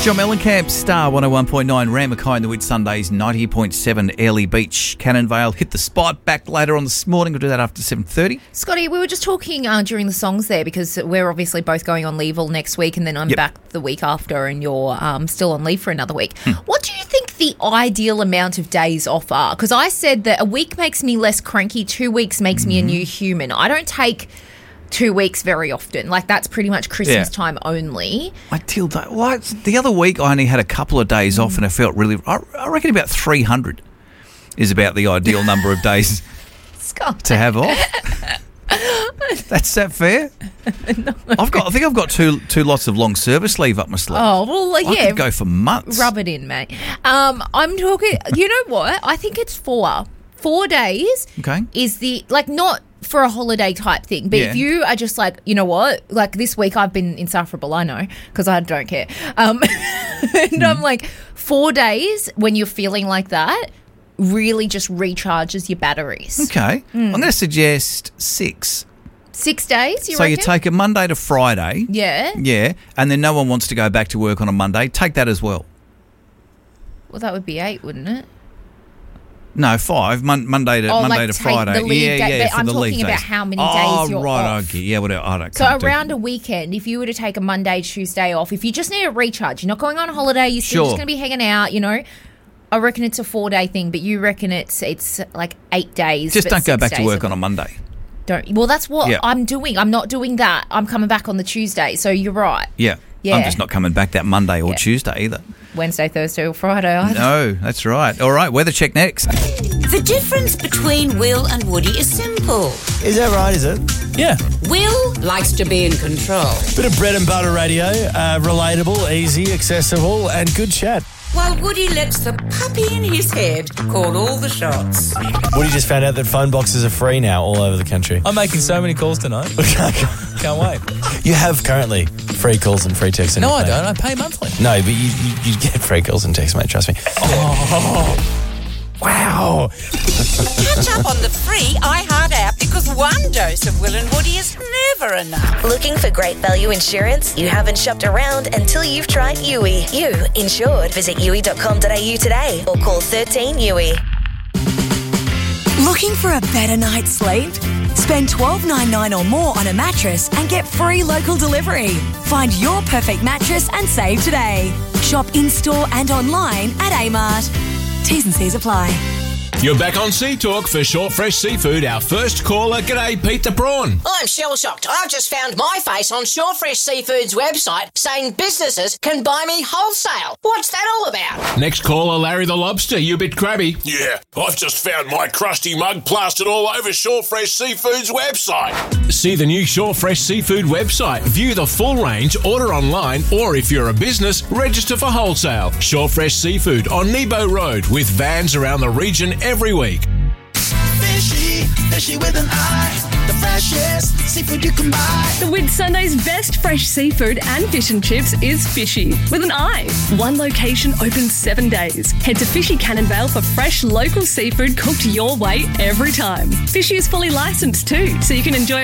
John Mellencamp, Star 101.9, Ram Mackay in the Whitsundays, 90.7 Airlie Beach, Cannonvale. Hit the spot back later on this morning. We'll do that after 7:30. Scotty, we were just talking during the songs there because we're obviously both going on leave all next week and then I'm back the week after and you're still on leave for another week. What do you think the ideal amount of days off are? Because I said that a week makes me less cranky, 2 weeks makes me a new human. I don't take 2 weeks very often. Like, that's pretty much Christmas time only. The other week I only had a couple of days off and I felt really... I reckon about 300 is about the ideal number of days to have off. That's that fair? No. I think I've got two lots of long service leave up my sleeve. Oh, well, yeah. I could go for months. Rub it in, mate. I'm talking... You know what? I think it's 4. 4 days is the... Like, not... for a holiday type thing. But if you are just like, you know what, like this week I've been insufferable, I know, because I don't care. And I'm like, 4 days when you're feeling like that really just recharges your batteries. Okay. I'm going to suggest 6. 6 days, you So reckon? you take a Monday to Friday. Yeah. Yeah. And then no one wants to go back to work on a Monday. Take that as well. Well, that would be 8, wouldn't it? No, 5. Monday to Friday. The leave day. For I'm the talking leave about days. how many days you're right, off. okay. Yeah, whatever. I don't. So can't around do a weekend, if you were to take a Monday, Tuesday off, if you just need a recharge, you're not going on a holiday, you're still just going to be hanging out, you know, I reckon it's a 4-day thing, but you reckon it's like 8 days. Just but don't go 6 back to days work on a Monday. Well, that's what I'm doing. I'm not doing that. I'm coming back on the Tuesday, so you're right. Yeah. I'm just not coming back that Monday or Tuesday either. Wednesday, Thursday or Friday either. No, that's right. All right, weather check next. The difference between Will and Woody is simple. Is that right, is it? Yeah. Will likes to be in control, Bit of bread and butter radio, relatable, easy, accessible, and good chat. while Woody lets the puppy in his head call all the shots. Woody just found out that phone boxes are free now all over the country. I'm making so many calls tonight. Can't wait. You have currently free calls and free texts. No, I don't. I pay monthly. No, but you get free calls and texts, mate. Trust me. Oh, wow. Catch up on the free iHeart app because one dose of Will and Woody is never enough. Looking for great value insurance? You haven't shopped around until you've tried Yui. You insured. Visit yui.com.au today or call 13 Yui. Looking for a better night's sleep? Spend $12.99 or more on a mattress and get free local delivery. Find your perfect mattress and save today. Shop in-store and online at Amart. T's and C's apply. You're back on Sea Talk for Short Fresh Seafood. Our first caller, g'day, Pete the Prawn. I'm shell-shocked. I've just found my face on Short Fresh Seafood's website saying businesses can buy me wholesale. What's that all about? Next caller, Larry the Lobster. You a bit crabby. Yeah, I've just found my crusty mug plastered all over Short Fresh Seafood's website. See the new Short Fresh Seafood website. View the full range, order online, or if you're a business, register for wholesale. Short Fresh Seafood on Nebo Road with vans around the region every week. Fishy with an eye, the freshest seafood you can buy. The Whitsundays' best fresh seafood and fish and chips is Fishy with an eye. One location open 7 days. Head to Fishy Cannonvale for fresh local seafood cooked your way every time. Fishy is fully licensed too, so you can enjoy